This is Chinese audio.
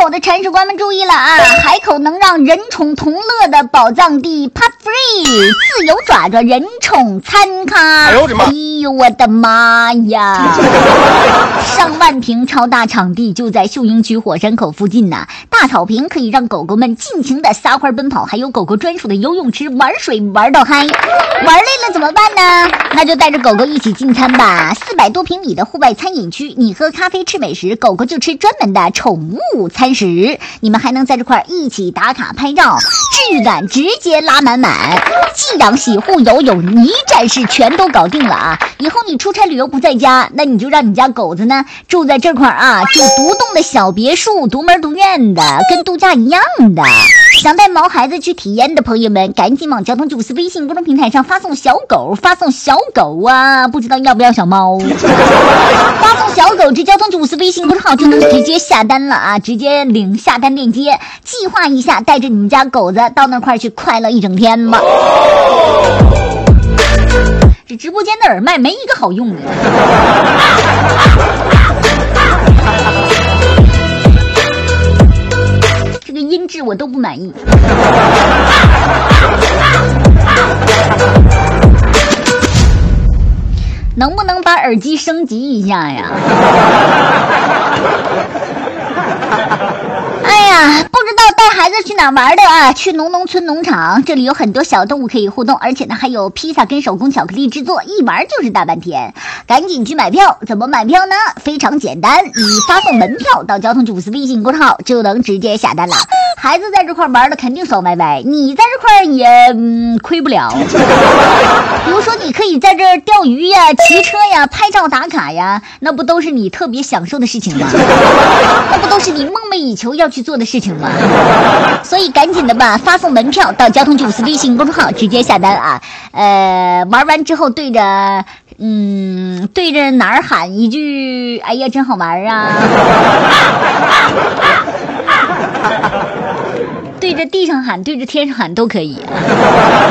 口的铲屎官们注意了啊！海口能让人宠同乐的宝藏地 Pet Free 自由爪爪人宠餐咖。哎呦我的妈呀！上万平超大场地就在秀英区火山口附近呢，大草坪可以让狗狗们尽情的撒欢奔跑，还有狗狗专属的游泳池，玩水玩到嗨。玩累了怎么办呢？那就带着狗狗一起进餐吧。400多平米的户外餐饮区，你喝咖啡吃美食，狗狗就吃专门的宠物餐食。你们还能在这块一起打卡拍照，治愈感直接拉满满。寄养洗护游泳一站式全都搞定了啊！以后你出差旅游不在家，那你就让你家狗子呢住在这块啊，住独栋的小别墅，独门独院的，跟度假一样的。想带毛孩子去体验的朋友们，赶紧往交通954微信公众平台上发送小狗啊！不知道要不要小猫？发送小狗至交通954微信公众号就能直接下单了啊！直接领下单链接，计划一下，带着你们家狗子到那块去快乐一整天吧。这直播间的耳麦没一个好用的。这个音质我都不满意。能不能把耳机升级一下呀？哎呀，不知道带孩子去哪玩的啊？去农村农场，这里有很多小动物可以互动，而且呢还有披萨跟手工巧克力制作，一玩就是大半天。赶紧去买票，怎么买票呢？非常简单，你发送门票到交通954微信公众号就能直接下单了。孩子在这块玩的肯定爽歪歪，你在这块也亏不了。比如说你可以在这儿钓鱼呀、骑车呀、拍照打卡呀，那不都是你特别享受的事情吗？那不都是你梦寐以求要去做的事情吗？所以赶紧的吧，发送门票到交通954微信公众号直接下单啊。玩完之后对着哪儿喊一句哎呀真好玩啊，对着地上喊对着天上喊都可以。